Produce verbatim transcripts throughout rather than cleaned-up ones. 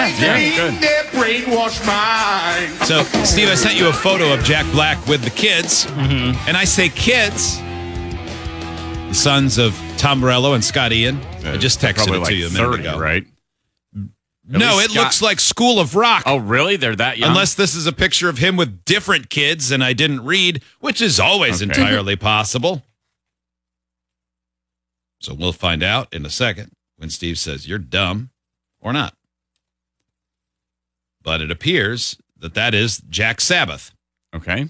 Yeah, good. That brainwashed mind. So, Steve, I sent you a photo of Jack Black with the kids. Mm-hmm. And I say kids, the sons of Tom Morello and Scott Ian. I just texted Probably it like to you a minute thirty, ago. right? No, it Scott- looks like School of Rock. Oh, really? They're that young? Unless this is a picture of him with different kids and I didn't read, which is always Okay. entirely possible. So we'll find out in a second when Steve says you're dumb or not. But it appears that that is Jack Sabbath. Okay.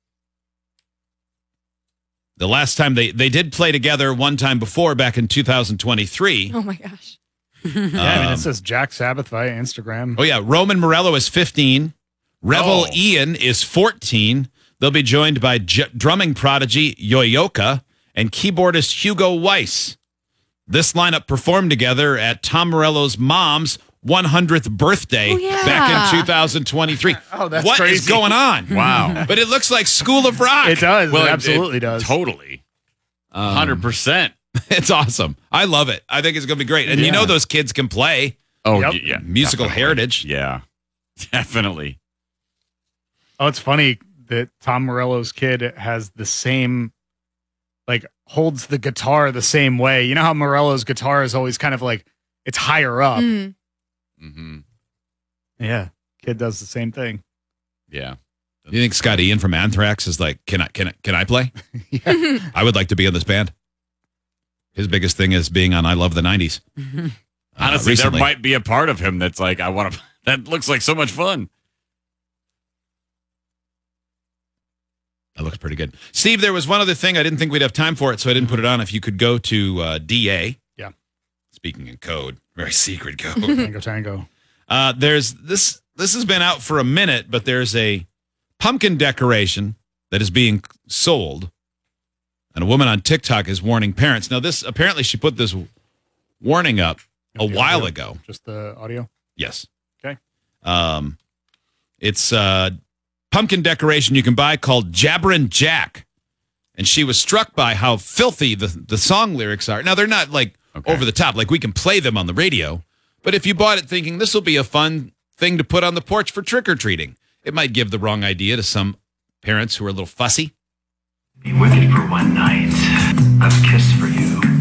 The last time they, they did play together one time before, back in two thousand twenty-three. Oh my gosh. Yeah, I mean, Um, it says Jack Sabbath via Instagram. Oh, yeah. Roman Morello is fifteen. Revel Oh. Ian is fourteen. They'll be joined by j- drumming prodigy Yoyoka and keyboardist Hugo Weiss. This lineup performed together at Tom Morello's mom's one hundredth birthday Oh, yeah. back in two thousand twenty-three. Oh, that's What is crazy. going on? Wow. But it looks like School of Rock. It does. Well, it it- absolutely it does. Totally. Um, one hundred percent. It's awesome. I love it. I think it's going to be great. And you Yeah. know those kids can play. Oh, Yep. y- yeah. Musical definitely. heritage. Yeah. Definitely. Oh, it's funny that Tom Morello's kid has the same, like, holds the guitar the same way. You know how Morello's guitar is always kind of like, it's higher up. Mm. Mm-hmm. Yeah. Kid does the same thing. Yeah. You think Scott Ian from Anthrax is like, can I can I can I play? I would like to be in this band. His biggest thing is being on I Love the nineties. Uh, Honestly, recently. there might be a part of him that's like, I want to, that looks like so much fun. That looks pretty good. Steve, there was one other thing. I didn't think we'd have time for it, so I didn't put it on. If you could go to uh, D A. Yeah. Speaking in code, very secret code. Tango, tango. uh, there's this. This has been out for a minute, but there's a pumpkin decoration that is being sold, and a woman on TikTok is warning parents. Now, this apparently she put this warning up a The while audio? ago. Just the audio. Yes. Okay. Um, it's a pumpkin decoration you can buy called Jabberin' Jack. And she was struck by how filthy the, the song lyrics are. Now, they're not like Okay. over the top. Like we can play them on the radio. But if you bought it thinking this will be a fun thing to put on the porch for trick-or-treating, it might give the wrong idea to some parents who are a little fussy. Be with you for one night. A kiss for you.